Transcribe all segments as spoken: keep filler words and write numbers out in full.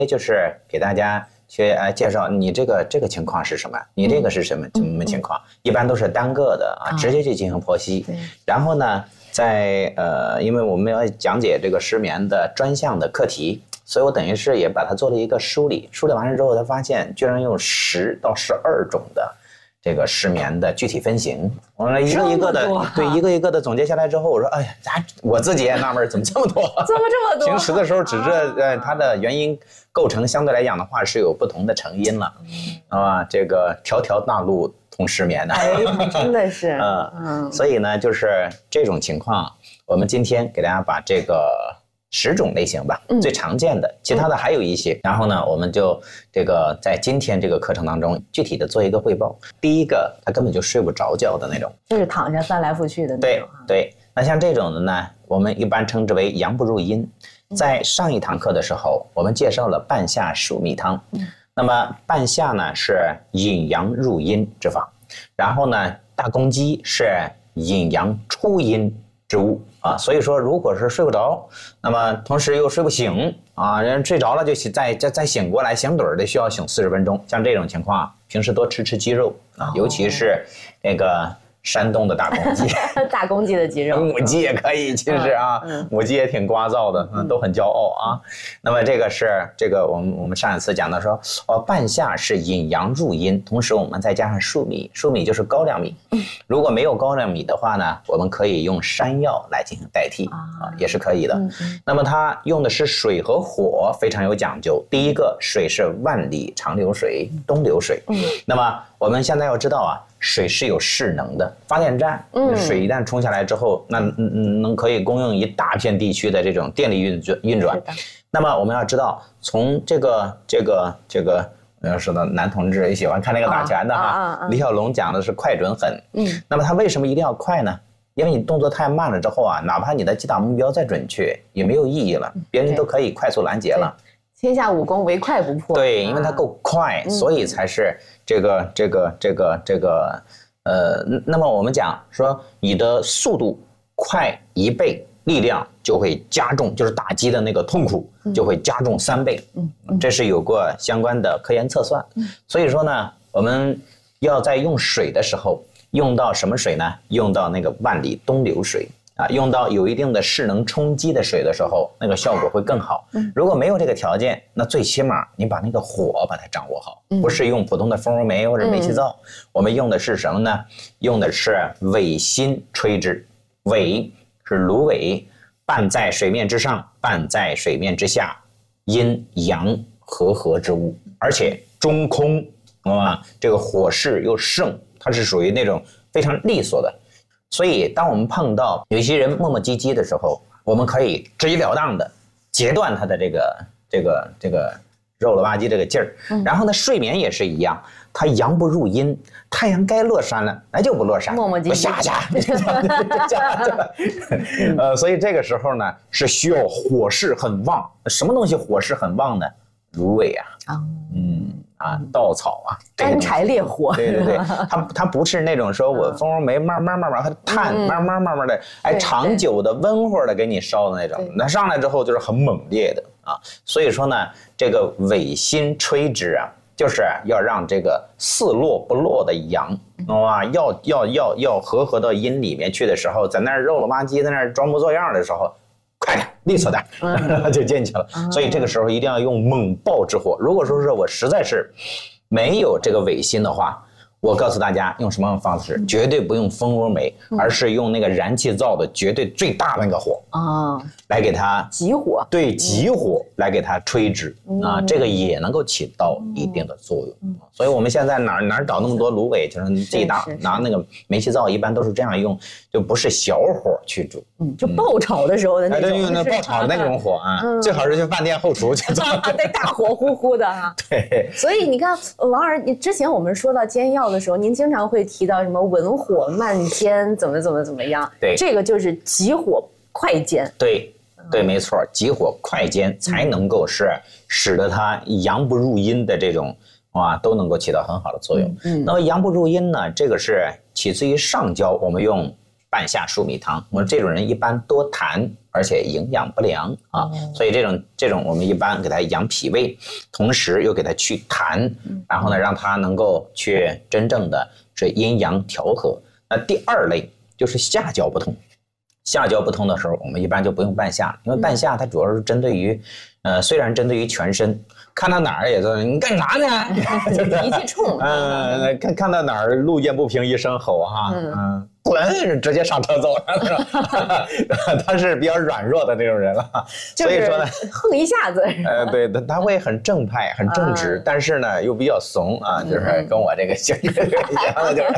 就是给大家去呃介绍你这个这个情况是什么，你这个是什么什么情况，一般都是单个的啊，直接去进行剖析。然后呢，在呃，因为我们要讲解这个失眠的专项的课题，所以我等于是也把它做了一个梳理。梳理完了之后，才发现居然有十到十二种的这个失眠的具体分型。我们一个一个的，对，一个一个的总结下来之后，我说，哎呀，咱我自己也纳闷，怎么这么多？ 怎么这么多？ 平时的时候，只是呃，它的原因构成相对来讲的话是有不同的成因了，啊，这个条条大路通失眠的， 哎，真的是， 嗯嗯，所以呢，就是这种情况，我们今天给大家把这个十种类型吧，嗯、最常见的，其他的还有一些。嗯、然后呢，我们就这个在今天这个课程当中，具体的做一个汇报。第一个，他根本就睡不着觉的那种， 就是躺着翻来覆去的那种。 对对，那像这种的呢，我们一般称之为阳不入阴。在上一堂课的时候，我们介绍了半夏疏秘汤。嗯、那么半夏呢是引阳入阴之法，然后呢大公鸡是引阳出阴之物。啊，所以说，如果是睡不着，那么同时又睡不醒啊，人睡着了就再再再醒过来，醒盹儿得需要醒四十分钟。像这种情况，平时多吃吃鸡肉啊，尤其是那个山东的大公鸡， 大公鸡的鸡肉， 母鸡也可以，其实啊，嗯、母鸡也挺聒噪的，嗯，都很骄傲啊。嗯、那么这个是这个我们我们上一次讲到说，哦，半夏是引阳入阴，同时我们再加上粟米，粟米就是高粱米。嗯、如果没有高粱米的话呢，我们可以用山药来进行代替啊，也是可以的。嗯嗯、那么它用的是水和火，非常有讲究。第一个，水是万里长流水，东流水。嗯、那么我们现在要知道啊。水是有势能的，发电站，嗯，水一旦冲下来之后，那嗯能可以供应一大片地区的这种电力运转运转。那么我们要知道，从这个这个这个，要说到男同志也喜欢看那个打拳的哈，啊啊啊、李小龙讲的是快准狠，嗯，那么他为什么一定要快呢？因为你动作太慢了之后啊，哪怕你的击打目标再准确，也没有意义了，别人都可以快速拦截了。 天下武功唯快不破。 对，因为它够快，啊、所以才是这个这个这个这个呃。那么我们讲说，你的速度快一倍，力量就会加重，就是打击的那个痛苦就会加重三倍。嗯，嗯这是有过相关的科研测算。嗯、所以说呢，我们要在用水的时候，用到什么水呢？用到那个万里东流水。啊，用到有一定的势能冲击的水的时候，那个效果会更好。如果没有这个条件，那最起码你把那个火把它掌握好，不是用普通的蜂窝煤或者煤气灶，我们用的是什么呢？用的是尾心吹之，尾是芦苇，半在水面之上，半在水面之下，阴阳和合之物，而且中空啊，这个火势又盛，它是属于那种非常利索的。所以，当我们碰到有一些人磨磨唧唧的时候，我们可以直截了当的截断他的这个这个这个肉了吧唧这个劲儿。然后呢，睡眠也是一样，他阳不入阴，太阳该落山了，那就不落山， 磨磨唧唧， 下下，呃，所以这个时候呢，是需要火势很旺。什么东西火势很旺呢？芦苇啊，嗯。啊，稻草啊， 干柴烈火， 对对对，它它不是那种说我蜂窝煤慢慢慢慢和炭慢慢慢慢的，哎，长久的温和的给你烧的那种，那上来之后就是很猛烈的啊。所以说呢，这个尾心吹之啊，就是要让这个似落不落的阳啊，要要要要合合到阴里面去的时候，在那儿肉了吧唧，在那儿装模作样的时候。快点，利索点，嗯、就进去了。嗯、所以这个时候一定要用猛爆之火。如果说是我实在是没有这个尾心的话，我告诉大家用什么方式，嗯、绝对不用蜂窝煤，嗯、而是用那个燃气灶的绝对最大的那个火啊，来给它急火， 对，急火来给它吹之、嗯、啊，这个也能够起到一定的作用。嗯、所以我们现在哪哪找那么多芦苇，就是你自己打拿那个煤气灶，一般都是这样用，就不是小火去煮， 嗯，就爆炒的时候的那种， 对，用那爆炒的那种火啊，嗯、最好是去饭店后厨去做， 对，大火呼呼的哈。 对， 所以你看，王儿，你之前我们说到煎药的时候，您经常会提到什么文火慢煎，怎么怎么怎么样？对，这个就是急火快煎。 对。对，没错，急火快煎才能够是使得它阳不入阴的这种啊，都能够起到很好的作用。嗯，那么阳不入阴呢，这个是起自于上焦，我们用半夏疏秘汤。我们这种人一般多痰而且营养不良啊， 哦、 所以这种这种我们一般给它养脾胃，同时又给它去痰，然后呢让它能够去真正的是阴阳调和。那第二类就是下焦不通，下焦不通的时候，我们一般就不用半夏，因为半夏它主要是针对于，呃，虽然针对于全身。看到哪儿也都你干啥呢？ 就脾气冲。 嗯，看看到哪儿路见不平一声吼哈，嗯，滚，直接上车走了。他是比较软弱的那种人了，所以说呢， 横一下子。 呃，对，他他会很正派、很正直，但是呢又比较怂啊，就是跟我这个性格一样的，就是，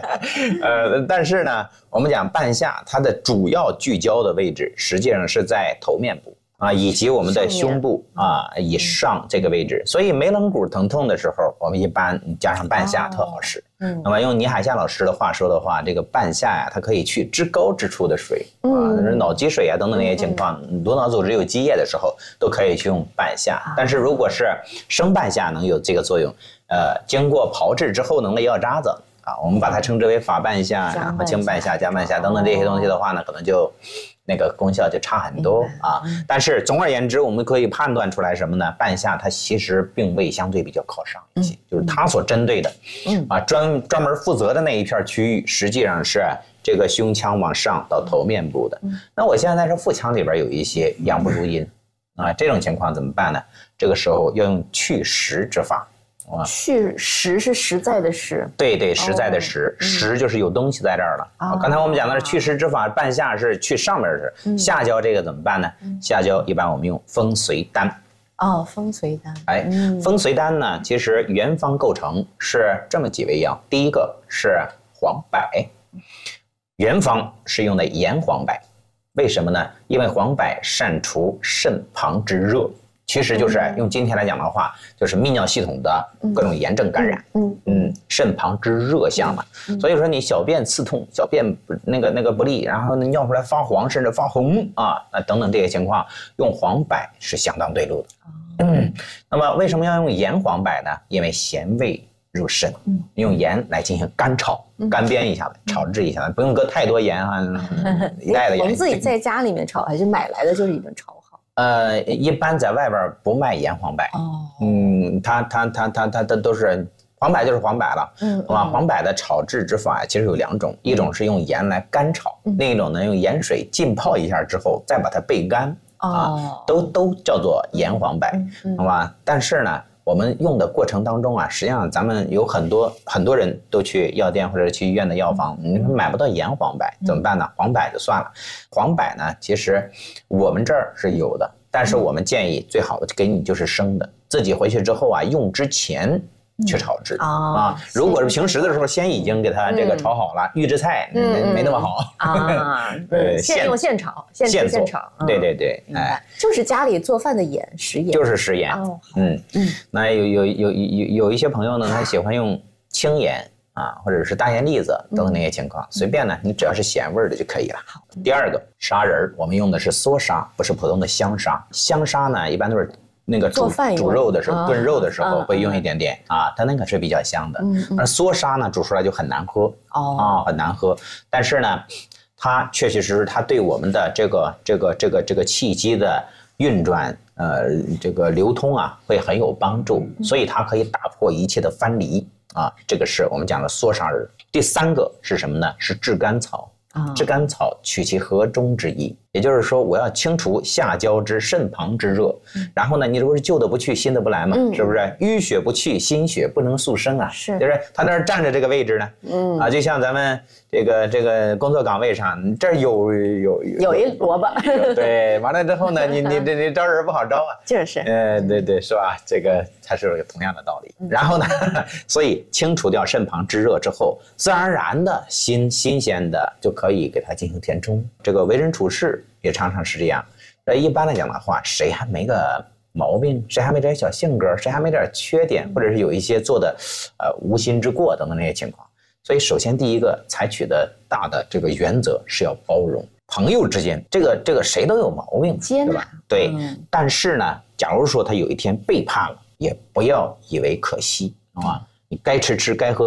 呃，但是呢，我们讲半夏，它的主要聚焦的位置实际上是在头面部。啊，以及我们的胸部啊以上这个位置，所以眉棱骨疼痛的时候，我们一般加上半夏特好使。嗯，那么用倪海厦老师的话说的话，这个半夏呀，它可以去至高之处的水啊，脑积水啊等等那些情况，颅脑组织有积液的时候，都可以去用半夏。但是如果是生半夏能有这个作用，呃，经过炮制之后能的药渣子啊，我们把它称之为法半夏，然后清半夏、加半夏等等这些东西的话呢，可能就。那个功效就差很多啊，但是总而言之，我们可以判断出来什么呢？半夏它其实并未相对比较靠上一些，嗯、就是它所针对的，嗯啊专专门负责的那一片区域，实际上是这个胸腔往上到头面部的。嗯、那我现在是腹腔里边有一些阳不足阴啊，这种情况怎么办呢？这个时候要用祛湿之法。 去实是实在的实， 对对，实在的实，哦、实就是有东西在这儿了。哦、刚才我们讲的是祛湿之法，半夏是去上面是，嗯、下焦这个怎么办呢？嗯、下焦一般我们用风随丹。 哦，风随丹。 哎，嗯、风随丹呢，其实原方构成是这么几味药，第一个是黄柏，原方是用的盐黄柏，为什么呢？因为黄柏善除肾旁之热。其实就是用今天来讲的话，就是泌尿系统的各种炎症感染，嗯嗯，肾旁之热象嘛，所以说你小便刺痛，小便那个那个不利，然后呢尿出来发黄甚至发红啊，那等等这些情况，用黄柏是相当对路的。嗯，那么为什么要用盐黄柏呢？因为咸味入肾，用盐来进行干炒、干煸一下子，炒制一下子，不用搁太多盐啊，一袋的盐。 我们自己在家里面炒，还是买来的就是已经炒好？ 呃，一般在外边不卖盐黄柏，哦，嗯，它它它它它它都是黄柏就是黄柏了，嗯，啊，黄柏的炒制之法其实有两种，一种是用盐来干炒，嗯、另一种呢用盐水浸泡一下之后再把它焙干，哦、啊，都都叫做盐黄柏，嗯、好吧？但是呢。我们用的过程当中啊，实际上咱们有很多很多人都去药店或者去医院的药房，你买不到盐黄柏，怎么办呢？黄柏就算了。黄柏呢，其实我们这儿是有的，但是我们建议最好的给你就是生的，自己回去之后啊，用之前去炒制、嗯、啊。如果是平时的时候，先已经给它这个炒好了，预制菜、嗯、没, 没那么好啊。对，现用现炒，现制现炒。 对对对， 哎，就是家里做饭的盐，食盐， 就是食盐。哦，嗯嗯。那有有有有有一些朋友呢，他喜欢用清盐啊，或者是大盐粒子等等那些情况，随便呢，你只要是咸味的就可以了。好，第二个砂仁，我们用的是缩砂，不是普通的香砂。香砂呢，一般都是。那个煮煮肉的时候，炖肉的时候会用一点点啊，它那个是比较香的。而缩砂呢，煮出来就很难喝啊，很难喝。但是呢，它确确实实它对我们的这个这个这个这个气机的运转，呃，这个流通啊，会很有帮助。所以它可以打破一切的藩篱啊，这个是我们讲的缩砂仁。第三个是什么呢？是炙甘草。炙甘草取其和中之意，也就是说，我要清除下焦之肾旁之热。嗯、然后呢，你这不是旧的不去，新的不来嘛？嗯、是不是？淤血不去，心血不能速生啊！是，就是他那儿站着这个位置呢。嗯啊，就像咱们这个这个工作岗位上，这儿有有有一萝卜。 对，完了之后呢，你你你你招人不好招啊。 就是。 呃，对对，是吧？这个才是有同样的道理。嗯、然后呢，所以清除掉肾旁之热之后，自然而然的新新鲜的就可以。可以给它进行填充，这个为人处事也常常是这样。呃，一般来讲的话，谁还没个毛病，谁还没点小性格，谁还没点缺点，或者是有一些做的呃无心之过等等那些情况。所以，首先第一个采取的大的这个原则是要包容。朋友之间，这个这个谁都有毛病， 接纳， 对。嗯、但是呢，假如说他有一天背叛了，也不要以为可惜啊。你该吃吃，该喝喝，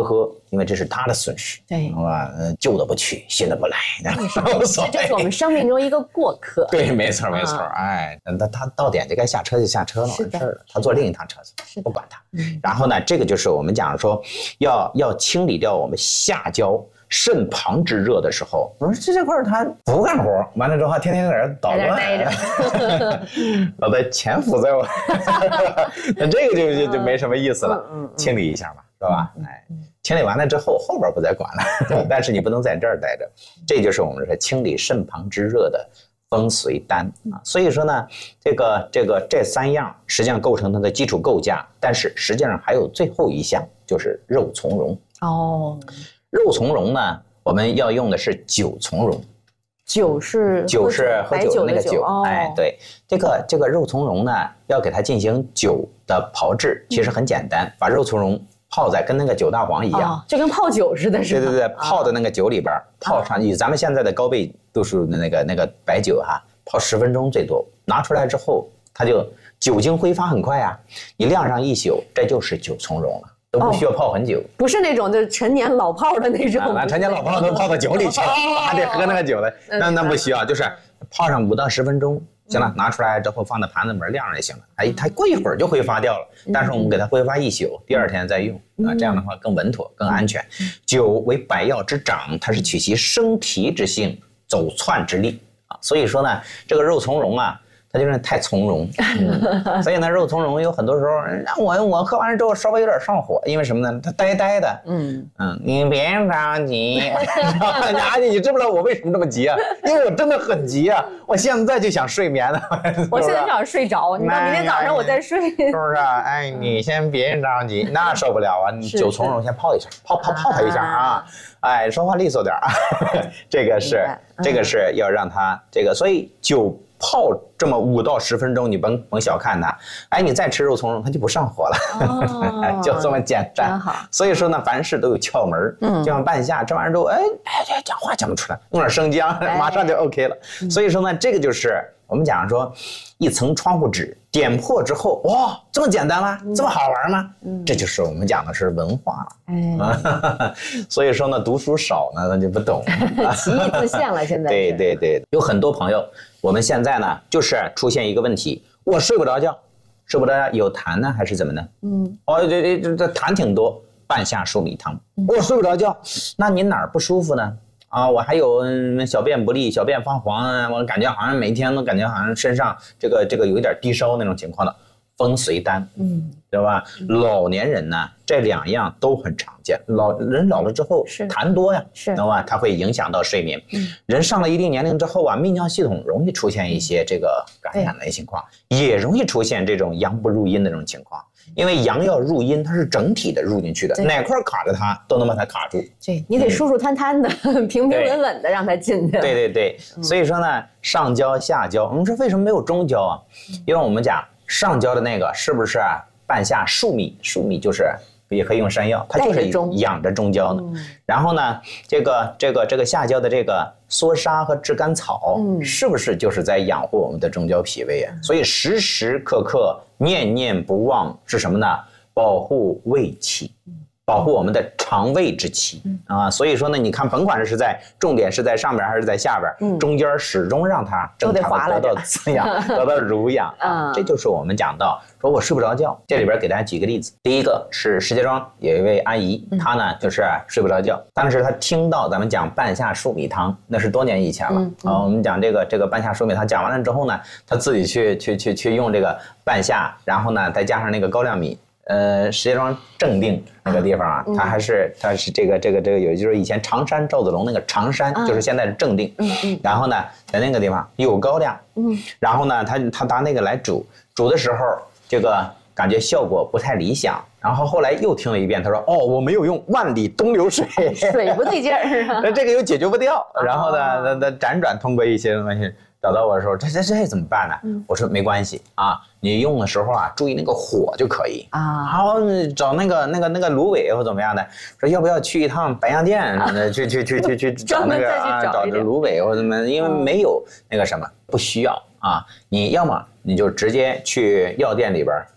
因为这是他的损失， 对， 是吧？旧的不去，新的不来， 这就是我们生命中一个过客。 对，没错没错，哎，那他到点就该下车就下车了，完事儿了，他坐另一趟车子，不管他。然后呢，这个就是我们讲说要要清理掉我们下焦肾旁之热的时候，我说这这块他不干活，完了之后天天在这捣乱，老在潜伏在我，那这个就就就没什么意思了，清理一下嘛，是吧？哎，清理完了之后，后边不再管了，但是你不能在这儿待着，这就是我们说清理肾旁之热的风随丹啊。所以说呢，这个这个这三样实际上构成它的基础构架，但是实际上还有最后一项就是肉苁蓉哦。 肉苁蓉呢，我们要用的是酒苁蓉。 酒是酒是喝酒的那个酒， 哦、 哎，对，这个这个肉苁蓉呢，要给它进行酒的炮制，其实很简单，把肉苁蓉泡在跟那个酒大黄一样， 哦、就跟泡酒似的，是吧？ 对对对，泡的那个酒里边，泡上以咱们现在的高倍度数的那个那个白酒哈，泡十分钟最多，拿出来之后，它就酒精挥发很快啊，你晾上一宿，这就是酒苁蓉了。都不需要泡很久， 哦、不是那种就是陈年老炮的那种， 啊、陈年老炮都泡到酒里去了，还得喝那个酒的，那那不需要，就是泡上五到十分钟，行了，拿出来之后放在盘子里面晾着就行了。哎，它过一会儿就挥发掉了，但是我们给它挥发一宿，第二天再用啊，这样的话更稳妥、更安全。酒为百药之长，它是取其生提之性，走窜之力啊，所以说呢，这个肉苁蓉啊。它就是太从容、嗯，所以呢，肉苁蓉有很多时候，我我喝完之后稍微有点上火，因为什么呢？它呆呆的，嗯嗯，你别着急，啊，你知不知道我为什么这么急啊？因为我真的很急啊，我现在就想睡眠了， 我现在就想睡着，你到明天早上我再睡，是不是啊？哎，你先别着急，那受不了啊！你酒苁蓉先泡一下，泡泡泡它一下啊，哎，说话利索点啊，这个是这个是要让它这个，所以酒。泡这么五到十分钟，你甭甭小看它，哎，你再吃肉苁蓉，它就不上火了，哦、就这么简单。所以说呢，凡事都有窍门，嗯，就像半夏吃完之后，哎哎，讲话讲不出来，用点生姜，哎、马上就 OK 了。所以说呢，这个就是我们讲说，一层窗户纸点破之后，哇，这么简单吗？这么好玩吗？嗯，这就是我们讲的是文化了。哎，所以说呢，读书少呢，那就不懂， 奇异自现了。现在对对对，有很多朋友。我们现在呢，就是出现一个问题，我睡不着觉，睡不着觉，有痰呢还是怎么的？嗯，哦，这这这这痰挺多，半夏熟米汤，我睡不着觉，那你哪儿不舒服呢？啊，我还有小便不利，小便发黄，我感觉好像每天都感觉好像身上这个这个有一点低烧那种情况的，风随丹，嗯，对吧？老年人呢，这两样都很常见。老人老了之后痰多呀，是，知道吧？它会影响到睡眠。嗯，人上了一定年龄之后啊，泌尿系统容易出现一些这个感染的情况，也容易出现这种阳不入阴的这种情况。因为阳要入阴，它是整体的入进去的，哪块卡着它都能把它卡住。 对，你得舒舒坦坦的、嗯、平平稳稳的让它进去。 对对对，嗯、所以说呢，上焦下焦，我们说为什么没有中焦啊？因为我们讲上焦的那个是不是啊？半夏数米，数米就是也可以用山药，它就是养着中焦的。嗯、然后呢，这个这个这个下焦的这个缩沙和炙甘草，嗯、是不是就是在养护我们的中焦脾胃啊？嗯、所以时时刻刻念念不忘是什么呢？保护胃气。保护我们的肠胃之气、嗯、啊，所以说呢，你看，甭管是在重点是在上边还是在下边，嗯、中间始终让它正常的得到滋养，得到濡养啊，这就是我们讲到说我睡不着觉。这里边给大家举个例子，第一个是石家庄有一位阿姨，嗯、她呢就是睡不着觉，当时她听到咱们讲半夏熟米汤，那是多年以前了、嗯嗯、啊，我们讲这个这个半夏熟米汤讲完了之后呢，她自己去去去去用这个半夏，然后呢再加上那个高粱米。呃，石家庄正定那个地方啊，它还是它是这个这个这个有，就是以前常山赵子龙那个常山，就是现在的正定。嗯嗯。然后呢，在那个地方有高粱。嗯。然后呢，他他拿那个来煮，煮的时候这个感觉效果不太理想。然后后来又听了一遍，他说：“哦，我没有用万里东流水， 水不对劲儿啊。” 那这个又解决不掉。然后呢，那那辗转通过一些东西。找到我的时候，这这这怎么办呢？嗯、我说没关系啊，你用的时候啊，注意那个火就可以啊。好，找那个那个那个芦苇或怎么样的，说要不要去一趟白洋淀，啊、去去去去去找那个啊，找这芦苇或怎么，因为没有那个什么，不需要啊。你要么你就直接去药店里边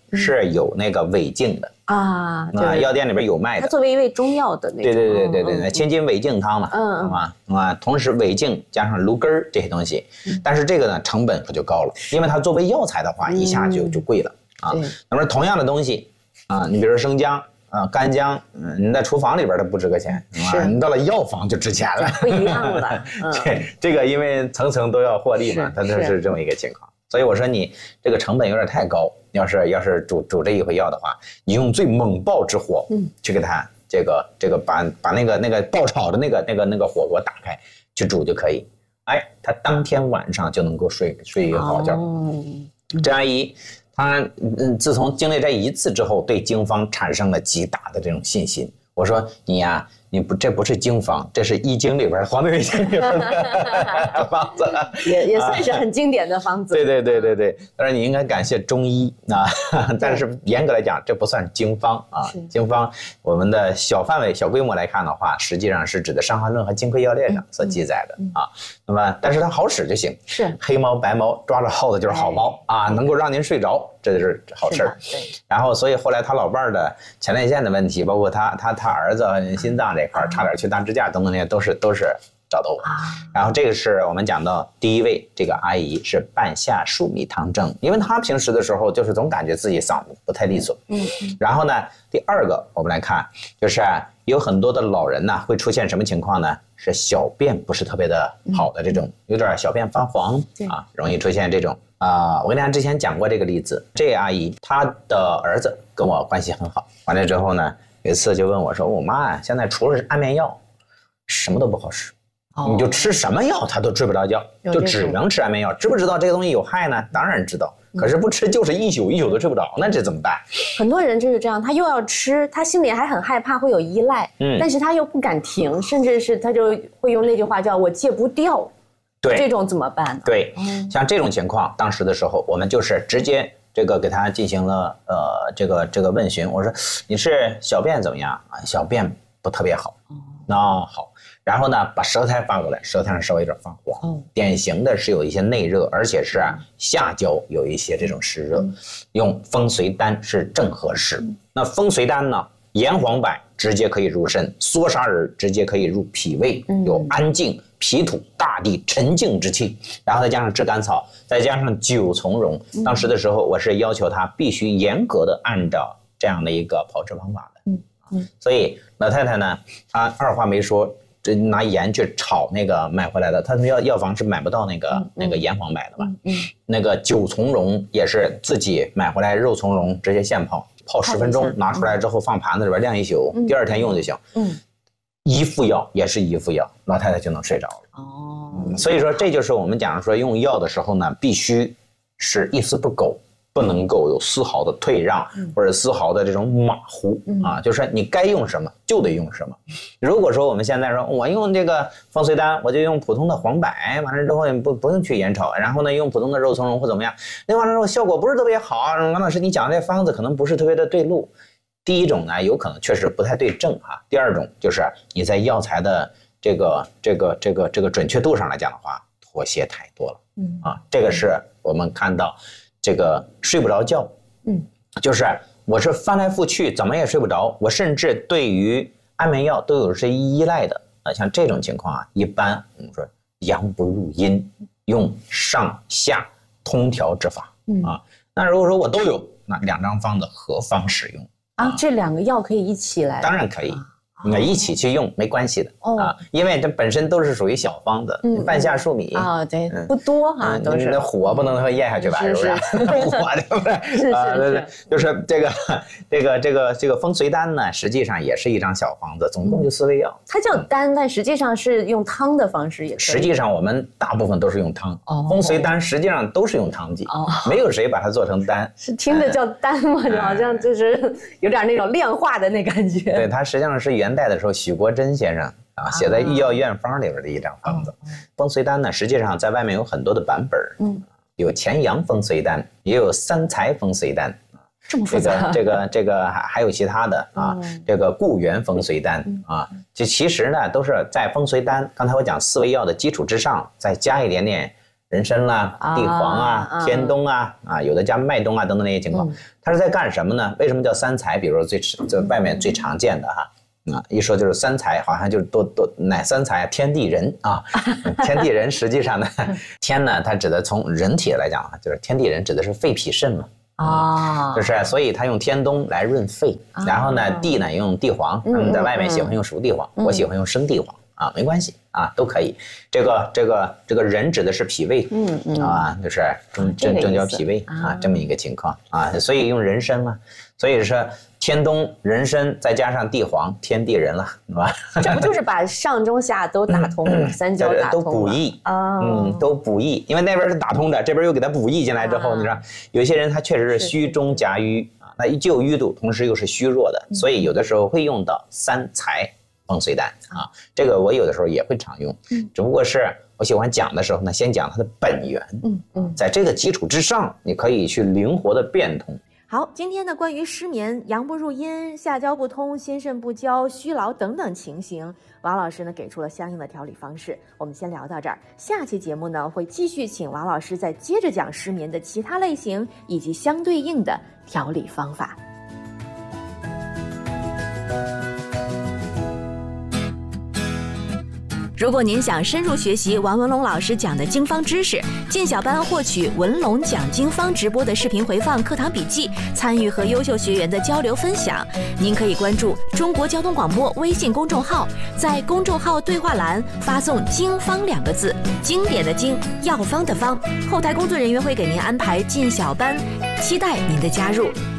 是有那个违禁的啊，啊，药店里边有卖的。 它作为一味中药的那种。 对对对对对对，青筋违禁汤嘛，嗯啊啊，同时违禁加上芦根这些东西，但是这个呢成本可就高了，因为它作为药材的话，一下就就贵了啊。那么同样的东西啊，你比如说生姜。啊，干姜，嗯，你在厨房里边它不值个钱，是你到了药房就值钱了， 不一样了。 对，这个因为层层都要获利嘛，它就是这么一个情况。所以我说你这个成本有点太高，要是要是煮煮这一回药的话，你用最猛爆之火，嗯，去给它这个这个把把那个那个爆炒的那个那个那个火锅打开去煮就可以，哎，它当天晚上就能够睡睡一个好觉。哦，这阿姨。他嗯，自从经历这一次之后，对经方产生了极大的这种信心。我说你呀、啊，你不这不是经方，这是易经里边黄帝内经里边的方子， 也也算是很经典的方子。 对对对对对，但是你应该感谢中医啊，但是严格来讲，这不算经方啊。经方我们的小范围、小规模来看的话，实际上是指的《伤寒论》和《金匮要略》上所记载的、嗯、啊。那么，但是它好使就行。 是黑猫白猫抓着耗子就是好猫、哎、啊，能够让您睡着。这就是好事儿，然后所以后来他老伴儿的前列腺的问题，包括他他他儿子心脏这块差点去大支架等等那些都是都是找到我。然后这个是我们讲到第一位这个阿姨是半夏粟米汤症，因为她平时的时候就是总感觉自己嗓子不太利索。嗯。然后呢，第二个我们来看，就是有很多的老人呢会出现什么情况呢？是小便不是特别的好的这种，有点小便发黄啊，容易出现这种。啊、呃，我跟大家之前讲过这个例子，这阿姨她的儿子跟我关系很好，完了之后呢，有一次就问我说：“我妈呀，现在除了安眠药，什么都不好使，哦、你就吃什么药她都睡不着觉，就只能吃安眠药。知不知道这个东西有害呢？当然知道，可是不吃就是一宿一宿都睡不着，那这怎么办？” 很多人就是这样，他又要吃，他心里还很害怕会有依赖，嗯，但是他又不敢停，甚至是他就会用那句话叫我戒不掉。 对， 这种怎么办呢？ 对，嗯、像这种情况，当时的时候，我们就是直接这个给他进行了呃这个这个问询。我说你是小便怎么样啊？小便不特别好。哦，那好，然后呢，把舌苔翻过来，舌苔上稍微有点发黄。哦，典型的是有一些内热，而且是下焦有一些这种湿热，嗯、用风随丹是正合适。嗯、那风随丹呢？炎黄柏直接可以入肾，缩沙仁直接可以入脾胃，有安静脾土大地沉静之气，然后再加上炙甘草，再加上九从容。当时的时候，我是要求他必须严格的按照这样的一个炮制方法的。嗯嗯，所以老太太呢，她二话没说，这拿盐去炒那个买回来的，她们药药房是买不到那个、嗯、那个炎黄柏的嘛。嗯，那个九从容也是自己买回来肉从容，直接现泡。泡十分钟，拿出来之后放盘子里边晾一宿，嗯、第二天用就行。嗯，一副药也是一副药，老太太就能睡着了。哦、嗯，所以说这就是我们讲说用药的时候呢，必须是一丝不苟，不能够有丝毫的退让、嗯、或者丝毫的这种马虎、嗯、啊，就是你该用什么就得用什么。如果说我们现在说我用这个风随丹，我就用普通的黄柏，完了之后也不不用去盐炒，然后呢用普通的肉苁蓉或怎么样，那完了之后效果不是特别好。王老师你讲的这方子可能不是特别的对路。第一种呢，有可能确实不太对症哈。第二种就是你在药材的这个这个这个这个准确度上来讲的话，妥协太多了。嗯啊，这个是我们看到这个睡不着觉。嗯，就是我是翻来覆去怎么也睡不着，我甚至对于安眠药都有是依赖的啊。像这种情况啊，一般我们说阳不入阴，用上下通调之法。嗯啊，那如果说我都有，那两张方子何方使用？ 啊，这两个药可以一起来？ 当然可以，那、哦、一起去用没关系的、哦、啊，因为这本身都是属于小方子，嗯、半夏粟米啊、哦，对，嗯、不多哈、嗯，都是。 那火不能说咽下去吧，是不是？火对不对？ 是是是、啊， 就是这个这个这个这个风随丹呢，实际上也是一张小方子，总共就四味药。 它叫丹，但实际上是用汤的方式也可以。 实际上我们大部分都是用汤，哦、风随丹实际上都是用汤剂，哦、没有谁把它做成丹。 是听着叫丹吗？就好像就是有点那种炼化的那感觉。 对，它实际上是元代的时候许国珍先生啊写在《医药院方》里边的一张方子。风随丹呢，实际上在外面有很多的版本，嗯，有乾阳风随丹，也有三才风随丹。 这么复杂， 这个这个这个还还有其他的啊，嗯、这个固元风随丹啊，就其实呢都是在风随丹，刚才我讲四味药的基础之上，再加一点点人参啦、地黄啊、啊天冬啊、啊有的加麦冬啊等等那些情况，嗯、它是在干什么呢？为什么叫三才？比如说最这外面最常见的哈。啊，一说就是三才，好像就是多多哪三才啊？天地人啊，天地人实际上呢，天呢，它指的从人体来讲啊，就是天地人指的是肺脾肾嘛。啊、哦，就是所以他用天冬来润肺，哦、然后呢，地呢用地黄，他们在外面喜欢用熟地黄，嗯、我喜欢用生地黄啊，没关系啊，都可以。这个这个这个人指的是脾胃，嗯嗯啊，就是中正正交脾胃啊，这么一个情况啊，所以用人参嘛，所以说。天冬人参再加上地黄，天地人了，是吧？ 这不就是把上中下都打通了，嗯、三焦打通了， 都补益啊，嗯，都补益，因为那边是打通的，这边又给它补益进来之后，啊、你知道，有些人他确实是虚中夹瘀啊，那既有瘀度，同时又是虚弱的，所以有的时候会用到三才风水丹啊，这个我有的时候也会常用，嗯、只不过是我喜欢讲的时候呢，先讲它的本源，嗯嗯，在这个基础之上，你可以去灵活的变通。 好，今天呢，关于失眠、阳不入阴、下焦不通、心肾不交、虚劳等等情形，王老师呢给出了相应的调理方式。我们先聊到这儿，下期节目呢会继续请王老师再接着讲失眠的其他类型以及相对应的调理方法。如果您想深入学习王文龙老师讲的经方知识，进小班获取文龙讲经方直播的视频回放、课堂笔记，参与和优秀学员的交流分享，您可以关注中国交通广播微信公众号，在公众号对话栏发送经方两个字，经典的经，药方的方，后台工作人员会给您安排进小班，期待您的加入。